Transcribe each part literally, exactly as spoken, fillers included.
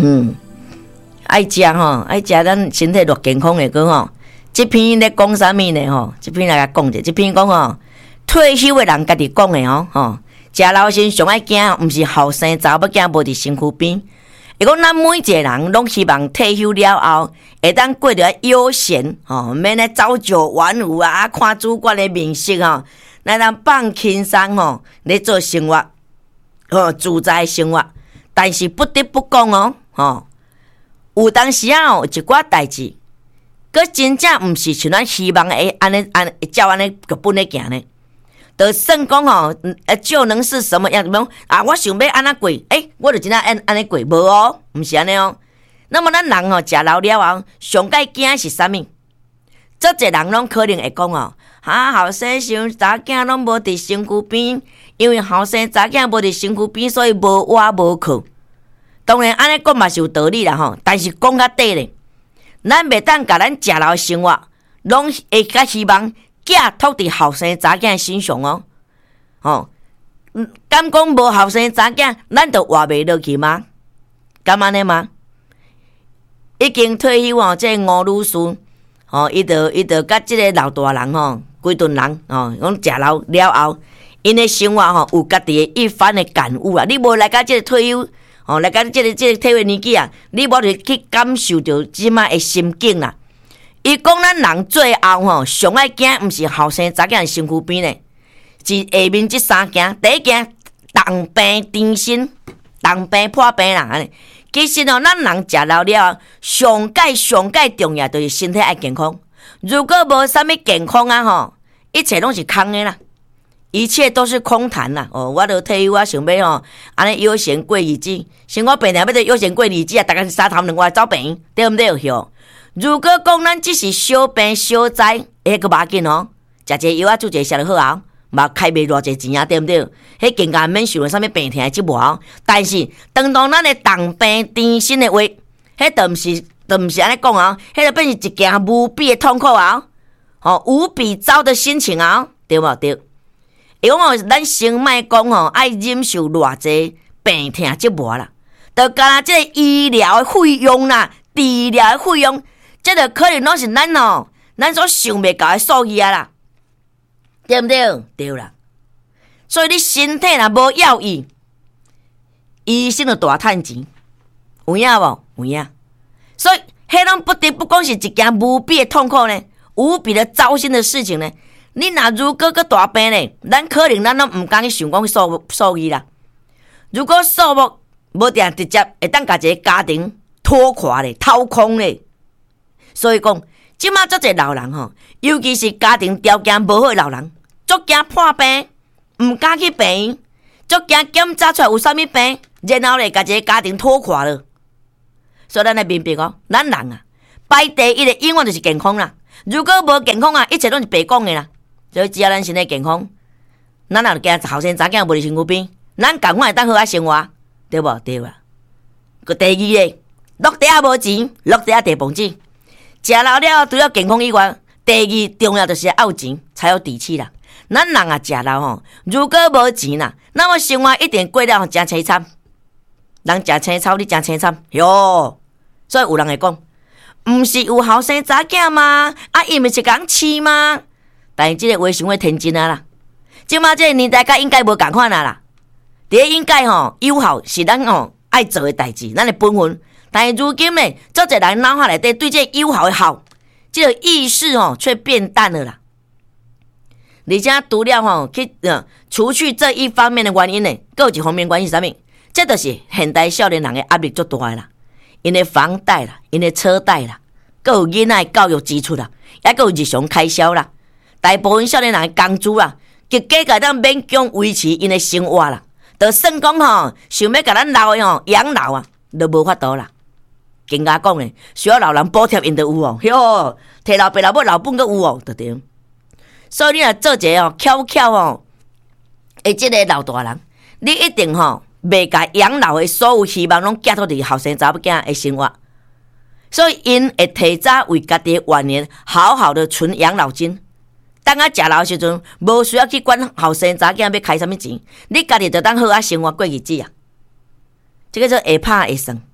嗯，爱食吼，爱食咱身体偌健康的个吼。这篇咧讲啥物呢？吼，这篇来甲讲者，这篇讲吼，退休的人家己讲的哦，吼，食老身上爱惊，毋是后生查某囝无伫身躯边。伊讲咱每一个人拢希望退休了后，会当过着悠闲，吼，免咧朝九晚五啊，看主管的面色吼，咱当放轻松吼，咧做生活，吼，自在生活。但是不得不讲哦，吼，有当时啊，有一寡代志。佮真正毋是像咱希望诶，安尼安照安尼剧本咧行呢。就算讲吼，呃，就能是什么样？怎啊？我想要安怎过？诶、欸，我就真正安安尼过，无哦，毋是安尼哦。那么咱人吼食老了后，上介惊是啥物？做一人拢可能会讲哦，哈，后生想查囝拢无伫身躯边，因为后生查囝无伫身躯边，所以无活无靠。当然安尼讲嘛是有道理啦吼，但是讲较底咧。咱袂当甲咱食老的生活，拢会较希望寄托伫后生查囝身上哦。吼，敢讲无后生查囝，咱就活袂落去吗？敢安尼吗？已经退休哦，这吴女士，吼，伊就伊就甲即个老大人吼，规顿人吼，讲食老了后，因的生活吼有家己的一番的感悟啊。你无来甲即个退休。哦，来讲即个即个退休年纪啊，你无就去感受到即马的心境啦。伊讲咱人最后吼，上爱惊毋是后生查囝身躯边咧，是下面即三件。第一件，重病缠身，重病破病啦。安尼，其实哦，咱人食老了，上界上界重要就是身体爱健康。如果无啥物健康啊吼，一切拢是空的啦。一切都是空谈啦！哦，我都退休，我想要吼，安尼悠闲过日子。像我病了，要得悠闲过日子啊，大概是三头两外走病，对毋对？吼，如果讲咱只是小病小灾，迄个无紧哦，食一个药啊，注一个食就好啊，嘛开袂偌济钱啊，对毋对？迄更加免想啥物病痛的折磨。但是，当当咱的重病缠身的话，迄就毋是，就毋是安尼讲啊，迄就变成一件无比的痛苦啊，吼，无比糟的心情啊，对无对？伊讲哦，咱先莫讲吼，爱忍受偌济病痛折磨啦，就干即个医疗的费用啦、治疗的费用，这个可能拢是咱哦，咱所想袂到的数字啊啦，对毋对？对啦。所以你身体若无要义，医生就大趁钱，有影无？有影。所以迄拢不得不讲是一件无比的痛苦呢，无比的糟心的事情呢。你若如果个大病咧，咱可能咱拢毋敢去想讲数数字啦。如果数目无定直接会当甲一个家庭拖垮咧、掏空咧，所以讲，即马足侪老人吼，尤其是家庭条件无好的老人，足惊破病，毋敢去病院，足惊检查出来有啥物病，然后咧甲一个家庭拖垮了。所以咱来明白哦，咱人啊，排第一的永远就是健康啦。如果无健康啊，一切拢是白讲的啦。所以只要咱身体健康，咱若惊后生查囝无伫身躯边，咱共款会当好啊生活，对无？对啊。个第二个，落地啊无钱，落地啊地碰钱。食老了除了健康以外，第二重要就是要有钱才有底气啦。咱人啊食老吼，如果无钱啦，那么生活一定过了真凄惨。人食青草，你食青草，哟。所以有人会讲，毋是有后生查囝吗？啊，伊毋是讲饲吗？但是这个话想会天真啊啦！即马这个年代甲应该无共款啊啦。第一应该吼友好是咱吼爱做的代志，咱的本分。但是如今呢，做一人脑海内底对这个友好的好，这个意识吼却变淡了啦。而且除了吼去呃除去这一方面的原因呢，还有一方面原因是啥物？这就是现代少年人的压力足大的啦，因的房贷啦，因的车贷啦，还有囡仔的教育支出啦，也还有日常开销啦。大部分少年人的工资啊，就加个咱勉强维持因的生活啦。就算讲吼，想要甲咱老的吼养老啊，都无法度啦。更加讲咧，需要老人补贴因都有哦，哟，摕老爸老母老本都有哦，对对。所以你若做一个哦巧巧哦，诶，即个老大人，你一定吼袂甲养老的所有希望拢寄托伫后生查某囝的生活。所以因会提早为家己晚年好好的存养老金。当啊食老的时阵，无需要去管后生查囝要开什么钱，你家己就当好啊生活过日子啊。这个做下拍下算，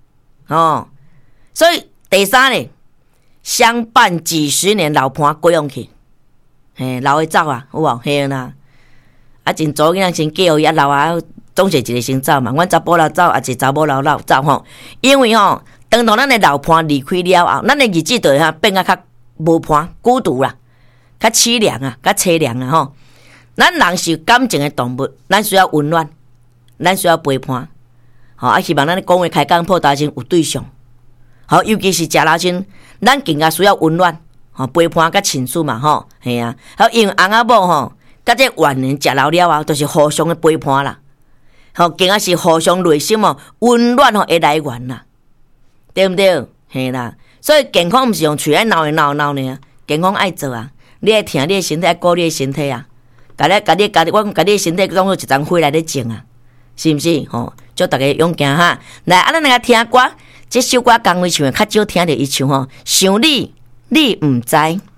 哦。所以第三呢，相伴几十年老伴过用去，嘿，老会走啊，有无？嘿啦，啊，真早囝先嫁予啊，老啊，总是一个先走嘛。阮查甫老走，也是查某老老走吼。因为吼，当到咱的老伴离开了后，咱的日子就会变啊较无伴、孤独啦，较凄凉啊，较凄凉啊吼。咱人是感情的动物，咱需要温暖，咱需要陪伴。吼，啊，希望咱讲话开讲破大声有对象。好，尤其是食老亲，咱更加需要温暖，吼陪伴甲情绪嘛，吼，系啊。好，因为翁仔某吼，甲这晚年食老了后，都是互相的陪伴啦。吼，更加是互相内心哦温暖吼的来源啦，对不对？嘿啦，所以健康毋是用喙爱闹的闹闹呢，健康爱做啊。你爱听你的身体，爱顾你的身体啊。甲你、甲你、甲你，我甲你的身体当做一张火来咧种啊，是毋是？吼，祝大家勇敢哈！来，啊，咱来个听歌，这首歌刚为唱，较少听着伊唱吼，想你，你毋知。